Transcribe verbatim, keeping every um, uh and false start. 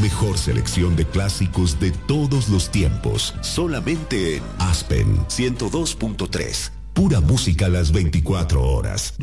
mejor selección de clásicos de todos los tiempos. Solamente en Aspen ciento dos punto tres. Pura música a las veinticuatro horas.